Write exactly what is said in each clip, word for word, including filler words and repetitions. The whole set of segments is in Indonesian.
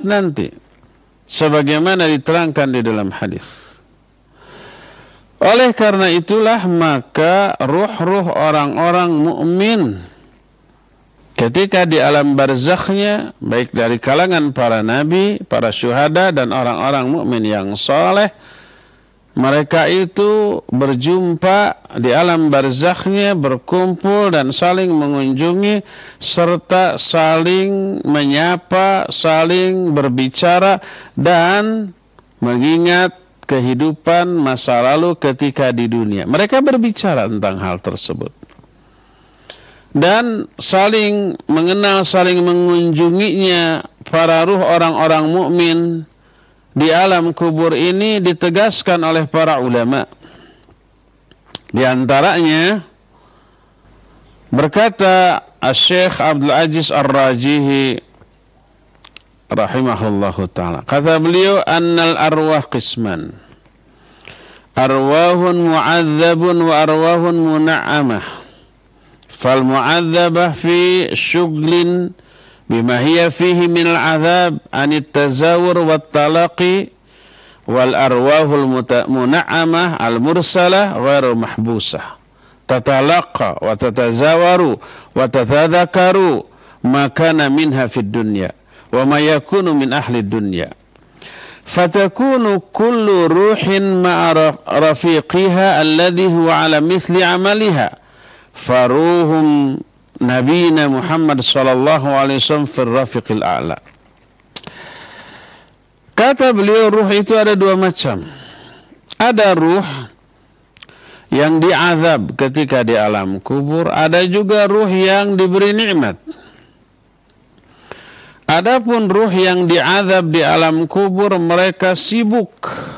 nanti, sebagaimana diterangkan di dalam hadis. Oleh karena itulah maka ruh-ruh orang-orang mukmin ketika di alam barzakhnya, baik dari kalangan para nabi, para syuhada dan orang-orang mukmin yang saleh, mereka itu berjumpa di alam barzakhnya, berkumpul dan saling mengunjungi serta saling menyapa, saling berbicara dan mengingat kehidupan masa lalu ketika di dunia. Mereka berbicara tentang hal tersebut. Dan saling mengenal, saling mengunjunginya para ruh orang-orang mukmin di alam kubur ini ditegaskan oleh para ulama. Di antaranya berkata Asy-Syaikh Abdul Aziz Ar-Rajihi rahimahullahu ta'ala, kata beliau, annal arwah qisman, arwahun mu'adzabun wa arwahun muna'amah, fal mu'adzabah fi syuglin bima hiya fihi min al-'adzab anit tazawur wat talaqi, wal arwahul muna'amah al-mursalah ghairu mahbusah, tatalaqa wa tatazawaru wa tatadhakaru ma kana minha fid dunya wa ma yakunu min ahli dunya, fatakunu kullu ruhin ma'a rafiqiha alladhi huwa ala mithli amaliha, faruhum nabiyina Muhammad sallallahu alaihi wasallam fil rafiqil a'la. Kata beliau, ruh itu ada dua macam. Ada ruh yang diazab ketika di alam kubur, ada juga ruh yang diberi nikmat. Adapun ruh yang diazab di alam kubur, mereka sibuk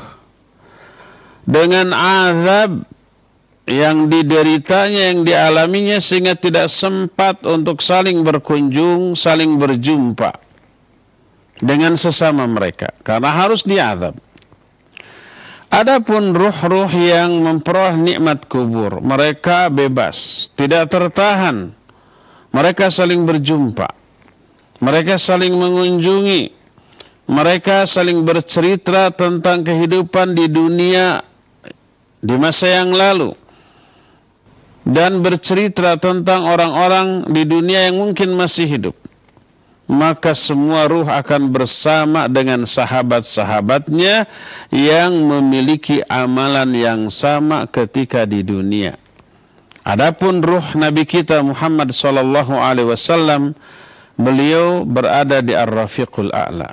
dengan azab yang dideritanya, yang dialaminya, sehingga tidak sempat untuk saling berkunjung, saling berjumpa dengan sesama mereka, karena harus diazab. Adapun ruh-ruh yang memperoleh nikmat kubur, mereka bebas, tidak tertahan. Mereka saling berjumpa, mereka saling mengunjungi, mereka saling bercerita tentang kehidupan di dunia di masa yang lalu, dan bercerita tentang orang-orang di dunia yang mungkin masih hidup. Maka semua ruh akan bersama dengan sahabat-sahabatnya yang memiliki amalan yang sama ketika di dunia. Adapun ruh Nabi kita Muhammad sallallahu alaihi wasallam, beliau berada di Ar-Rafiqul A'la.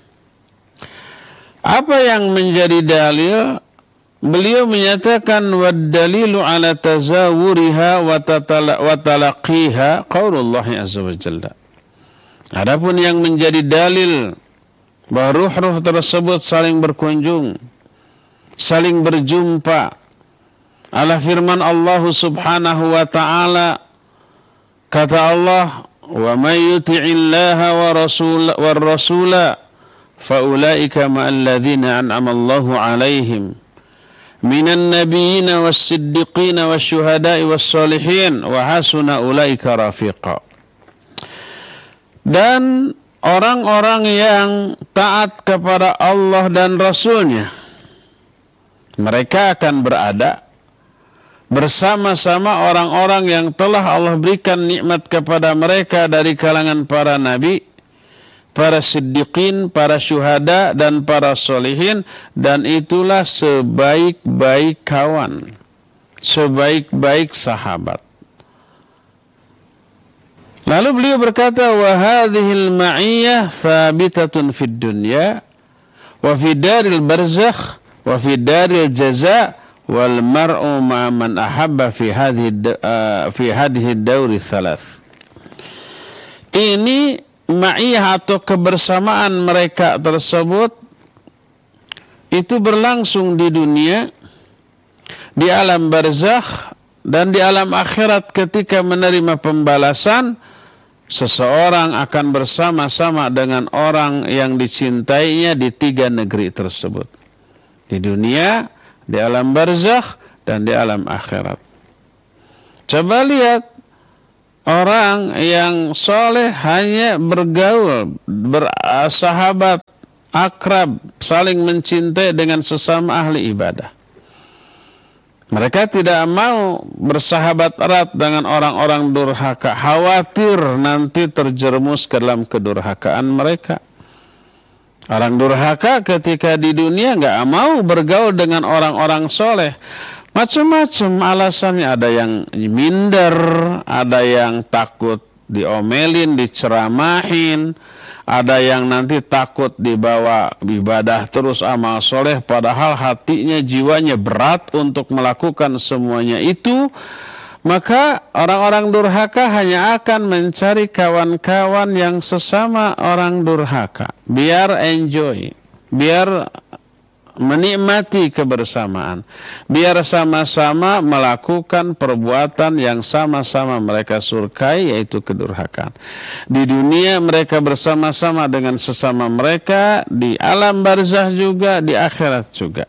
Apa yang menjadi dalil? Beliau menyatakan, wad dalilu ala tazawuriha wa talaqiha qaulullah azza wa jalla. Adapun yang menjadi dalil bahwa ruh-ruh tersebut saling berkunjung, saling berjumpa, adalah firman Allah subhanahu wa ta'ala. Kata Allah, wa may yuti'illaha wa rasul war rasula fa ulaika ma'al ladzina an'ama Allahu 'alaihim minan nabiyyin was-siddiqin wasyuhada'i was-solihin wa hasuna ulaika rafiqa. Dan orang-orang yang taat kepada Allah dan Rasulnya, mereka akan berada bersama-sama orang-orang yang telah Allah berikan nikmat kepada mereka dari kalangan para nabi, para siddiqin, para syuhada, dan para solihin. Dan itulah sebaik-baik kawan, sebaik-baik sahabat. Lalu beliau berkata, wa hadhil ma'iyyah thabitatun fid dunya wa fi daril barzakh wa fi daril jaza' wal mar'u ma man ahabba fi hadhihi fi hadhihi ad-dauri thalath. Ini ma'iyah atau kebersamaan mereka tersebut itu berlangsung di dunia, di alam barzakh, dan di alam akhirat. Ketika menerima pembalasan, seseorang akan bersama-sama dengan orang yang dicintainya di tiga negeri tersebut, di dunia, di alam barzakh, dan di alam akhirat. Coba lihat, orang yang soleh hanya bergaul, bersahabat akrab, saling mencintai dengan sesama ahli ibadah. Mereka tidak mau bersahabat erat dengan orang-orang durhaka, khawatir nanti terjerumus ke dalam kedurhakaan mereka. Orang durhaka ketika di dunia nggak mau bergaul dengan orang-orang soleh. Macam-macam alasannya, ada yang minder, ada yang takut diomelin, diceramahin, ada yang nanti takut dibawa ibadah terus amal soleh, padahal hatinya, jiwanya berat untuk melakukan semuanya itu. Maka orang-orang durhaka hanya akan mencari kawan-kawan yang sesama orang durhaka, biar enjoy, biar menikmati kebersamaan, biar sama-sama melakukan perbuatan yang sama-sama mereka surkai, yaitu kedurhakaan. Di dunia mereka bersama-sama dengan sesama mereka, di alam barzah juga, di akhirat juga.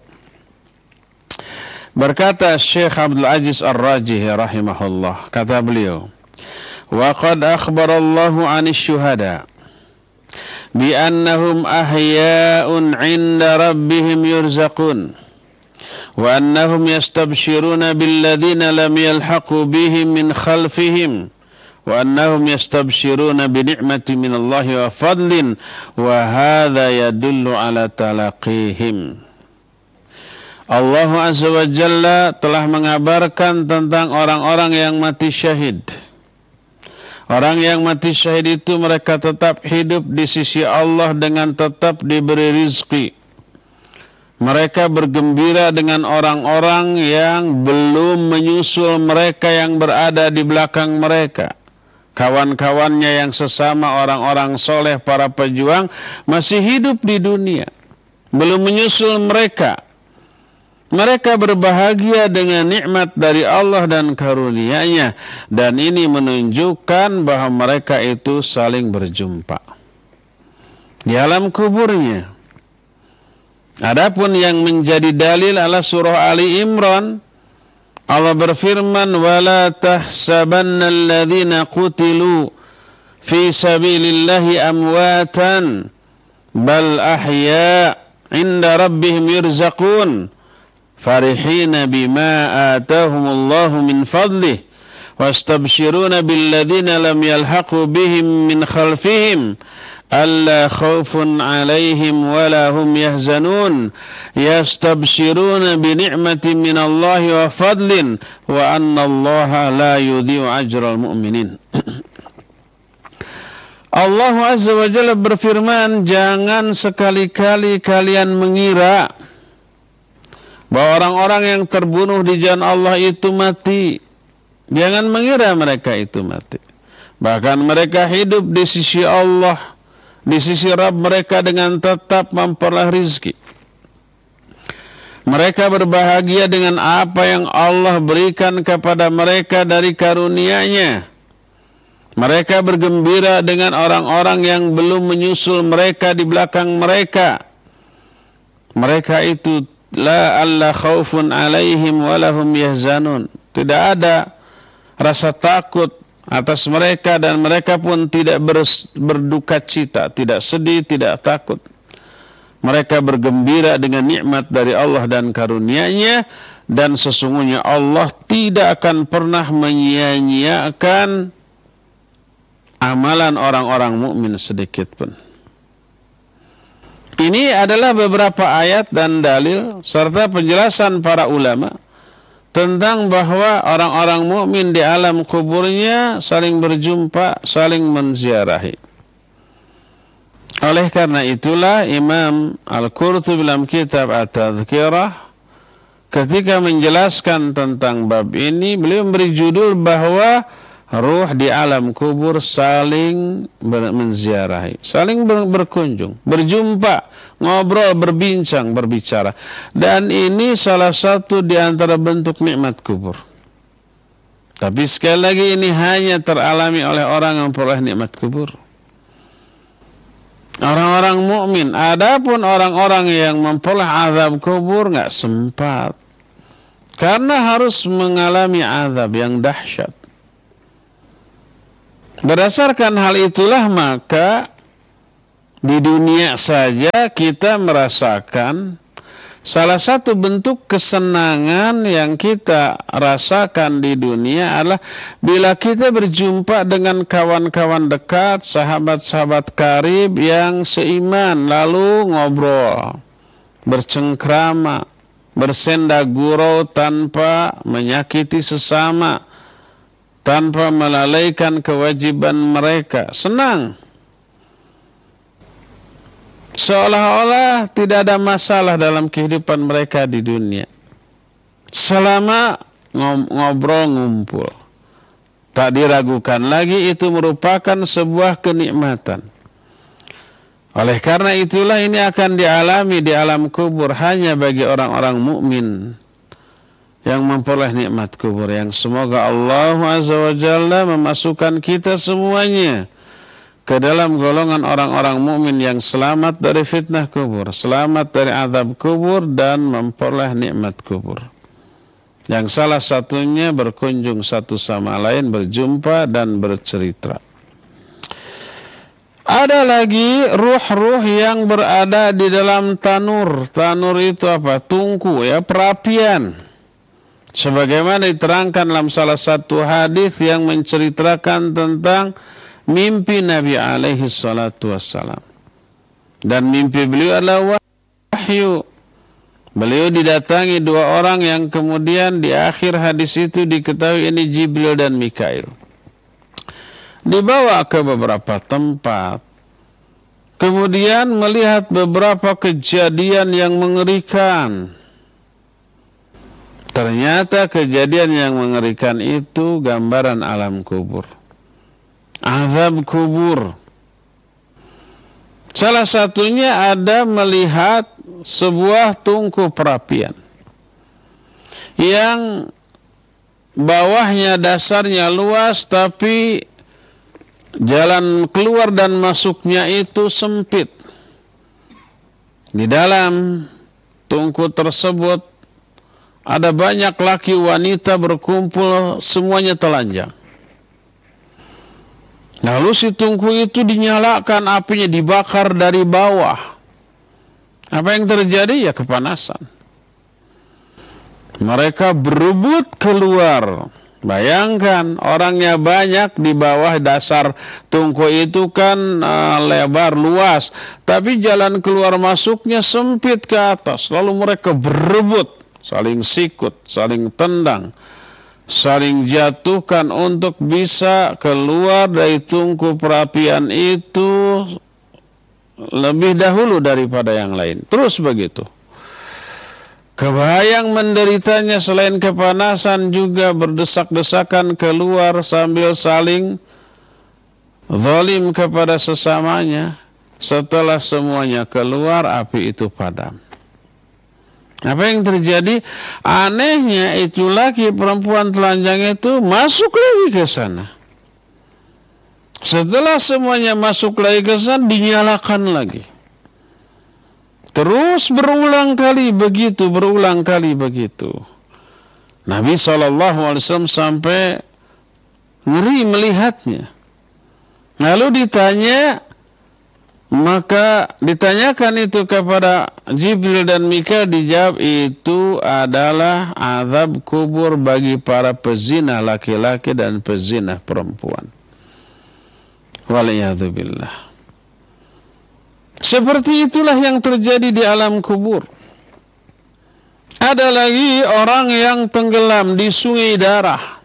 Berkata Syekh Abdul Aziz Ar-Rajihi rahimahullah, kata beliau, wa qad akhbarallahu 'anis syuhada بأنهم أحياء عند ربهم يرزقون وأنهم يستبشرون بالذين لم يلحقوا بهم من خلفهم وأنهم يستبشرون بنعمة من الله وفضل وهذا يدل على تلقيهم. Allah Azza wa Jalla telah mengabarkan tentang orang-orang yang mati syahid. Orang yang mati syahid itu mereka tetap hidup di sisi Allah dengan tetap diberi rizki. Mereka bergembira dengan orang-orang yang belum menyusul mereka yang berada di belakang mereka. Kawan-kawannya yang sesama orang-orang soleh, para pejuang, masih hidup di dunia, belum menyusul mereka. Mereka berbahagia dengan nikmat dari Allah dan karunia-Nya, dan ini menunjukkan bahwa mereka itu saling berjumpa di alam kuburnya. Adapun yang menjadi dalil adalah surah Ali Imran. Allah berfirman, "Wala tahsabanna alladhina qutilu fi sabilillahi amwatan bal ahya 'inda rabbihim yurzaqun." Farihina bima atahumullahu min fadlih wastabshiruna billadhina lam yalhaqu bihim min khalfihim alla khawfun alaihim wala hum yahzanun yastabshiruna bi ni'matin min Allahi wa fadlin wa anna Allaha la yudhi'u ajral mu'minin. Allah Azza wa Jalla berfirman, jangan sekali-kali kalian mengira bahwa orang-orang yang terbunuh di jalan Allah itu mati. Jangan mengira mereka itu mati. Bahkan mereka hidup di sisi Allah, di sisi Rabb mereka dengan tetap memperoleh rizki. Mereka berbahagia dengan apa yang Allah berikan kepada mereka dari karunia-Nya. Mereka bergembira dengan orang-orang yang belum menyusul mereka di belakang mereka. Mereka itu la alla khaufun alaihim walahum yahzanun. Tidak ada rasa takut atas mereka dan mereka pun tidak berduka cita, tidak sedih, tidak takut. Mereka bergembira dengan nikmat dari Allah dan karunia-Nya, dan sesungguhnya Allah tidak akan pernah menyia-nyiakan amalan orang-orang mukmin sedikit pun. Ini adalah beberapa ayat dan dalil serta penjelasan para ulama tentang bahwa orang-orang mukmin di alam kuburnya saling berjumpa, saling menziarahi. Oleh karena itulah Imam Al-Qurtubi dalam kitab At-Tadhkirah ketika menjelaskan tentang bab ini, beliau memberi judul bahwa ruh di alam kubur saling menziarahi, saling ber berkunjung, berjumpa, ngobrol, berbincang, berbicara. Dan ini salah satu di antara bentuk nikmat kubur. Tapi sekali lagi ini hanya teralami oleh orang yang memperoleh nikmat kubur. Orang-orang mukmin. Adapun orang-orang yang memperoleh azab kubur nggak sempat, karena harus mengalami azab yang dahsyat. Berdasarkan hal itulah maka Di dunia saja kita merasakan salah satu bentuk kesenangan yang kita rasakan di dunia adalah bila kita berjumpa dengan kawan-kawan dekat, sahabat-sahabat karib yang seiman, lalu ngobrol, bercengkrama, bersenda gurau tanpa menyakiti sesama, tanpa melalaikan kewajiban mereka. Senang. Seolah-olah tidak ada masalah dalam kehidupan mereka di dunia. Selama ngobrol ngumpul. Tak diragukan lagi itu merupakan sebuah kenikmatan. Oleh karena itulah ini akan dialami di alam kubur hanya bagi orang-orang mukmin yang memperoleh nikmat kubur. Yang semoga Allah Azza wa Jalla memasukkan kita semuanya ke dalam golongan orang-orang mukmin yang selamat dari fitnah kubur, selamat dari azab kubur, dan memperoleh nikmat kubur. Yang salah satunya berkunjung satu sama lain, berjumpa dan bercerita. Ada lagi ruh-ruh yang berada di dalam tanur. Tanur itu apa? Tungku, ya, perapian. Sebagaimana diterangkan dalam salah satu hadis yang menceritakan tentang mimpi Nabi alaihi salatu wassalam. Dan mimpi beliau adalah wahyu. Beliau didatangi dua orang yang kemudian di akhir hadis itu diketahui ini Jibril dan Mikail. Dibawa ke beberapa tempat. Kemudian melihat beberapa kejadian yang mengerikan. Ternyata kejadian yang mengerikan itu gambaran alam kubur. Azab kubur. Salah satunya ada melihat sebuah tungku perapian yang bawahnya dasarnya luas, tapi jalan keluar dan masuknya itu sempit. Di dalam tungku tersebut ada banyak laki wanita berkumpul, semuanya telanjang. Lalu si tungku itu dinyalakan, apinya dibakar dari bawah. Apa yang terjadi? Ya kepanasan. Mereka berebut keluar. Bayangkan orangnya banyak, di bawah dasar tungku itu kan uh, lebar, luas. Tapi jalan keluar masuknya sempit ke atas. Lalu mereka berebut, saling sikut, saling tendang, saling jatuhkan untuk bisa keluar dari tungku perapian itu lebih dahulu daripada yang lain. Terus begitu. Kebayang menderitanya, selain kepanasan juga berdesak-desakan keluar sambil saling zalim kepada sesamanya. Setelah semuanya keluar, api itu padam. Apa yang terjadi? Anehnya itu laki perempuan telanjang itu masuk lagi ke sana. Setelah semuanya masuk lagi ke sana, dinyalakan lagi. Terus berulang kali begitu, berulang kali begitu. Nabi shallallahu alaihi wasallam sampai ngeri melihatnya. Lalu ditanya, maka ditanyakan itu kepada Jibril dan Mikail, dijawab itu adalah azab kubur bagi para pezina laki-laki dan pezina perempuan. Waliyadzubillah. Seperti itulah yang terjadi di alam kubur. Ada lagi orang yang tenggelam di sungai darah.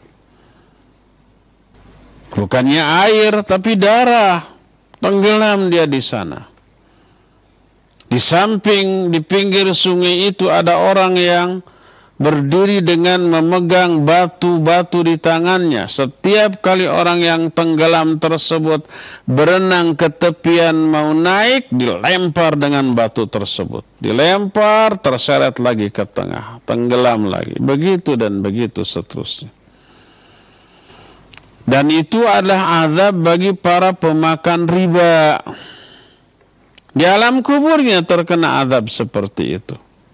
Bukannya air, tapi darah. Tenggelam dia di sana. Di samping, di pinggir sungai itu ada orang yang berdiri dengan memegang batu-batu di tangannya. Setiap kali orang yang tenggelam tersebut berenang ke tepian mau naik, dilempar dengan batu tersebut. Dilempar, terseret lagi ke tengah, tenggelam lagi. Begitu dan begitu seterusnya. Dan itu adalah azab bagi para pemakan riba. Di alam kuburnya terkena azab seperti itu.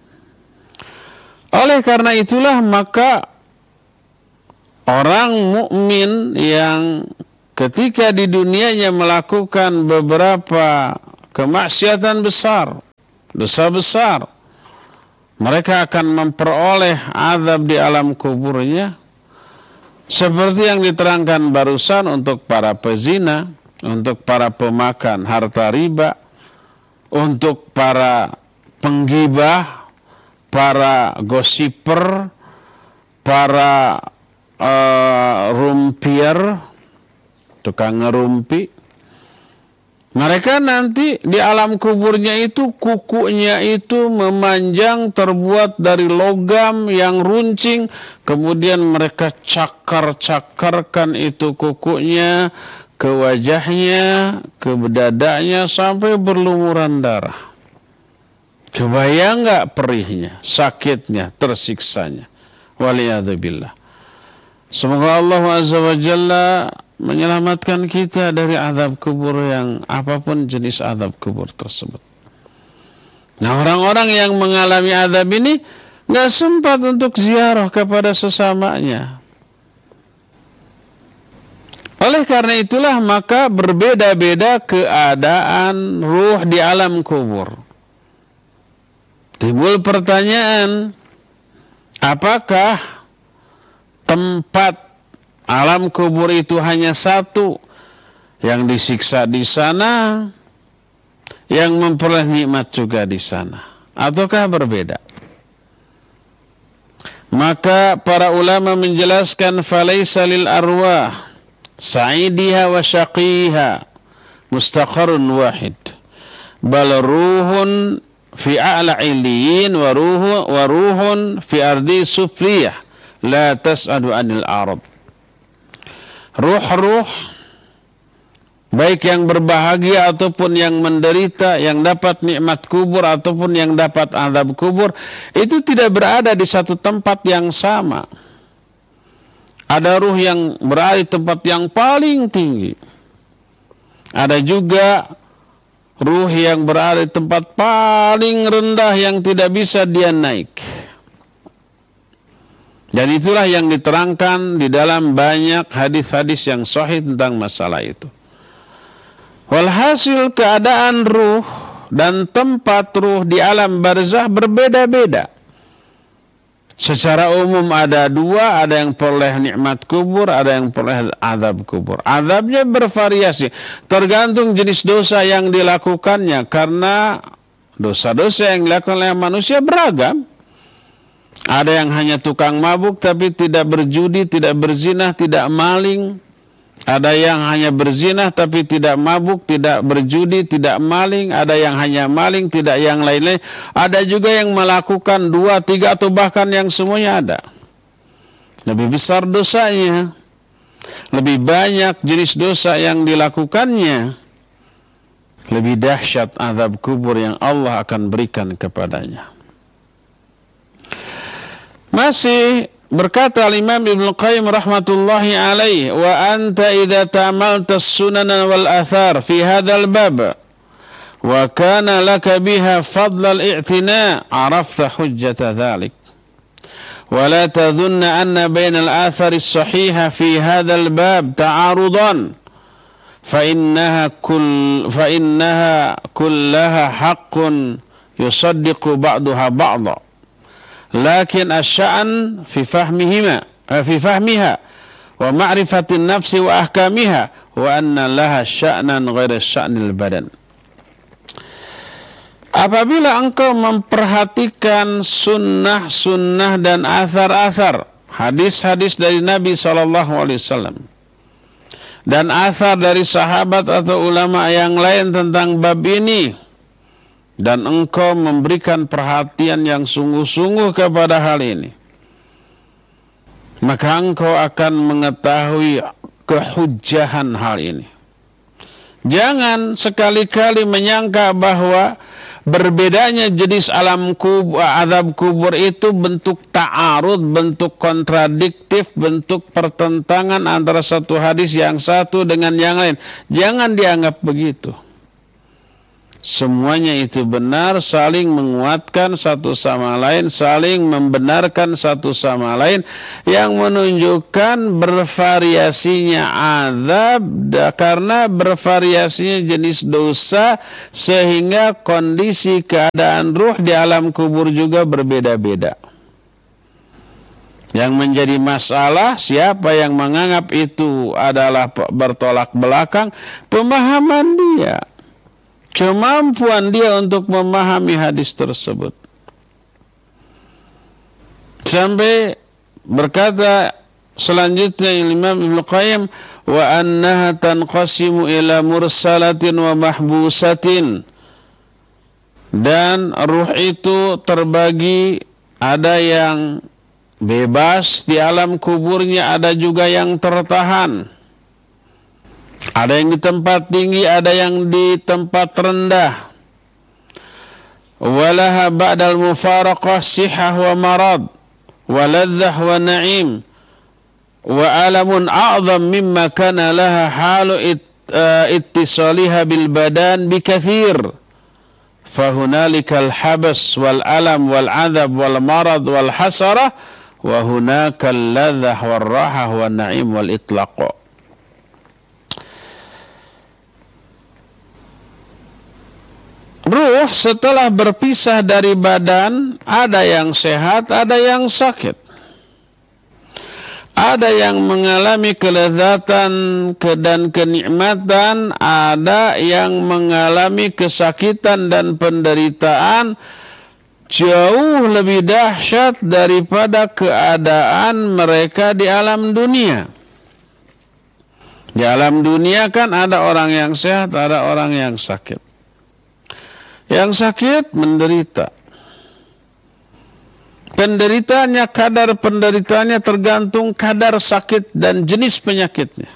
Oleh karena itulah maka orang mukmin yang ketika di dunianya melakukan beberapa kemaksiatan besar, dosa besar. Mereka akan memperoleh azab di alam kuburnya seperti yang diterangkan barusan untuk para pezina, untuk para pemakan harta riba, untuk para penggibah, para gosiper, para uh, rumpier, tukang ngerumpi. Mereka nanti di alam kuburnya itu kukunya itu memanjang terbuat dari logam yang runcing. Kemudian mereka cakar-cakarkan itu kukunya ke wajahnya, ke dadanya sampai berlumuran darah. Kebayang nggak perihnya, sakitnya, tersiksanya. Waliyadzubillah. Semoga Allah Azza wa Jalla menyelamatkan kita dari azab kubur yang apapun jenis azab kubur tersebut. Nah, orang-orang yang mengalami azab ini nggak sempat untuk ziarah kepada sesamanya. Oleh karena itulah maka berbeda-beda keadaan ruh di alam kubur. Timbul pertanyaan, apakah tempat alam kubur itu hanya satu, yang disiksa di sana, yang memperoleh nikmat juga di sana, ataukah berbeda? Maka para ulama menjelaskan, falaisa lil arwah sa'idiha wa syaqiha mustaqarrun wahid, bal ruhun fi a'la illiyin wa ruhu wa ruhun fi ardi sufliyah la tas'adu anil arad. Ruh-ruh baik yang berbahagia ataupun yang menderita, yang dapat nikmat kubur ataupun yang dapat azab kubur, itu tidak berada di satu tempat yang sama. Ada ruh yang berada di tempat yang paling tinggi, ada juga ruh yang berada di tempat paling rendah yang tidak bisa dia naik. Dan itulah yang diterangkan di dalam banyak hadis-hadis yang sahih tentang masalah itu. Walhasil keadaan ruh dan tempat ruh di alam barzah berbeda-beda. Secara umum ada dua, ada yang peroleh nikmat kubur, ada yang peroleh azab kubur. Azabnya bervariasi, tergantung jenis dosa yang dilakukannya, karena dosa-dosa yang dilakukan oleh manusia beragam. Ada yang hanya tukang mabuk tapi tidak berjudi, tidak berzina, tidak maling. Ada yang hanya berzina tapi tidak mabuk, tidak berjudi, tidak maling. Ada yang hanya maling, tidak yang lain-lain. Ada juga yang melakukan dua, tiga atau bahkan yang semuanya ada. Lebih besar dosanya, lebih banyak jenis dosa yang dilakukannya, lebih dahsyat azab kubur yang Allah akan berikan kepadanya. Masih berkata Imam Ibnu Qayyim rahmatullahi alaih, wa anta idza ta'amalta as-sunan wal athar fi hadzal bab wa kana laka biha fadl al-i'tina' arafta hujjata dhalik wa la tadhunna anna bain al-athar as-sahiha fi hadzal bab ta'arudan fa innaha kull fa innaha kullaha haqqun yusaddiqu ba'daha ba'dha. Lakin asya'an fi fahmihima fi fahmiha wa ma'rifatin nafsi wa ahkamiha wa anna laha sya'nan ghaira sya'nil badan. Apabila engkau memperhatikan sunnah-sunnah dan athar-athar, hadis-hadis dari Nabi sallallahu alaihi wasallam dan athar dari sahabat atau ulama yang lain tentang bab ini, dan engkau memberikan perhatian yang sungguh-sungguh kepada hal ini, maka engkau akan mengetahui kehujjahan hal ini. Jangan sekali-kali menyangka bahwa berbedanya jenis alam kubur, azab kubur itu bentuk ta'arud, bentuk kontradiktif, bentuk pertentangan antara satu hadis yang satu dengan yang lain. Jangan dianggap begitu. Semuanya itu benar, saling menguatkan satu sama lain, saling membenarkan satu sama lain, yang menunjukkan bervariasinya azab karena bervariasinya jenis dosa, sehingga kondisi keadaan ruh di alam kubur juga berbeda-beda. Yang menjadi masalah, siapa yang menganggap itu adalah bertolak belakang, pemahaman dia, kemampuan dia untuk memahami hadis tersebut. Sampai berkata selanjutnya Imam Ibnu Qayyim, wa annaha tanqasimu ila mursalatin wa mahbusatin, dan ruh itu terbagi, ada yang bebas di alam kuburnya, ada juga yang tertahan. Ada yang di tempat tinggi, ada yang di tempat rendah. Walaha ba'dal mufaraqah sihah wa marad, wa ladzah wa na'im, wa alamun a'zam mimma kana laha halu it, uh, ittisaliha bil badan bikathir. Fahunalikal habas wal alam wal adab wal marad wal hasarah, wa hunakal ladzah wal rahah wal na'im wal itlaq. Ruh setelah berpisah dari badan, ada yang sehat, ada yang sakit. Ada yang mengalami kelezatan dan kenikmatan, ada yang mengalami kesakitan dan penderitaan jauh lebih dahsyat daripada keadaan mereka di alam dunia. Di alam dunia kan ada orang yang sehat, ada orang yang sakit. Yang sakit menderita. Penderitaannya, kadar penderitaannya tergantung kadar sakit dan jenis penyakitnya.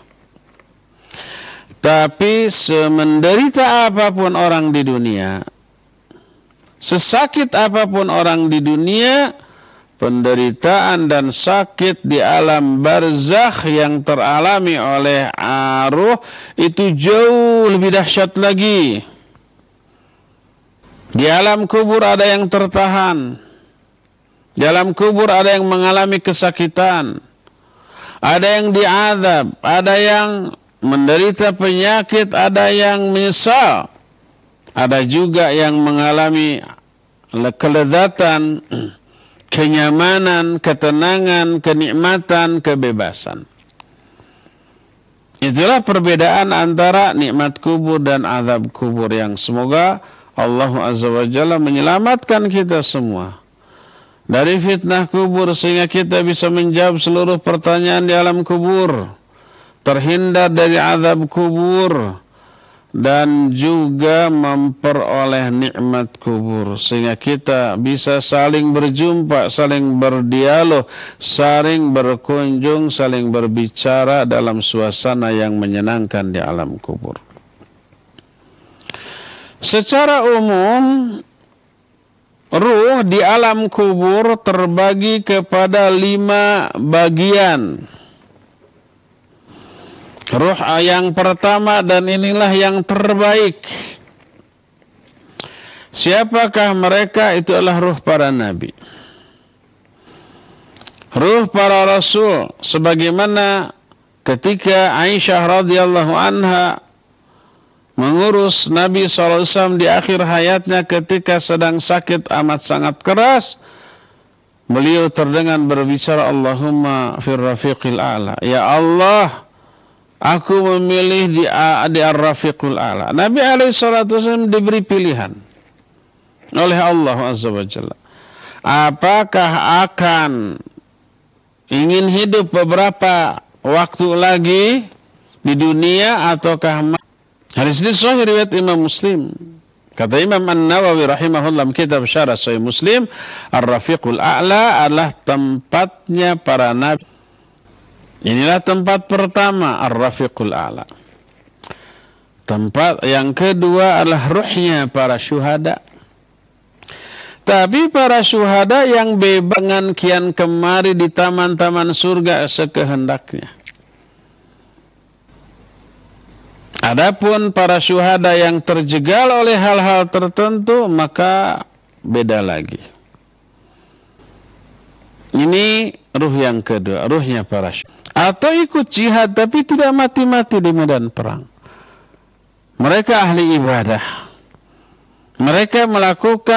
Tapi semenderita apapun orang di dunia, sesakit apapun orang di dunia, penderitaan dan sakit di alam barzakh yang teralami oleh ruh itu jauh lebih dahsyat lagi. Di alam kubur ada yang tertahan. Di alam kubur ada yang mengalami kesakitan. Ada yang diazab, ada yang menderita penyakit, ada yang menyesal. Ada juga yang mengalami kelezatan, kenyamanan, ketenangan, kenikmatan, kebebasan. Itulah perbedaan antara nikmat kubur dan azab kubur, yang semoga Allah Azza wa Jalla menyelamatkan kita semua dari fitnah kubur, sehingga kita bisa menjawab seluruh pertanyaan di alam kubur, terhindar dari azab kubur, dan juga memperoleh nikmat kubur, sehingga kita bisa saling berjumpa, saling berdialog, saling berkunjung, saling berbicara dalam suasana yang menyenangkan di alam kubur. Secara umum, ruh di alam kubur terbagi kepada lima bagian. Ruh yang pertama, dan inilah yang terbaik. Siapakah mereka? Itu adalah ruh para nabi, ruh para rasul. Sebagaimana ketika Aisyah radhiyallahu anha mengurus Nabi shallallahu alaihi wasallam di akhir hayatnya ketika sedang sakit amat sangat keras, beliau terdengar berbicara, Allahumma fir rafiqil a'la, ya Allah, aku memilih di, di ar-rafiqul a'la. Nabi alaihi salatu wasallam diberi pilihan oleh Allah Azza wa Jalla. Apakah akan ingin hidup beberapa waktu lagi di dunia, ataukah hadis ini sahih riwayat Imam Muslim. Kata Imam An-Nawawi rahimahullah kitab Syarah Sahih Muslim, Ar-Rafiqul A'la adalah tempatnya para nabi. Inilah tempat pertama, Ar-Rafiqul A'la. Tempat yang kedua adalah ruhnya para syuhada. Tapi para syuhada yang bebangan kian kemari di taman-taman surga sekehendaknya. Adapun para syuhada yang terjegal oleh hal-hal tertentu, maka beda lagi. Ini ruh yang kedua, ruhnya para syuhada. Atau ikut jihad tapi tidak mati-mati di medan perang. Mereka ahli ibadah. Mereka melakukan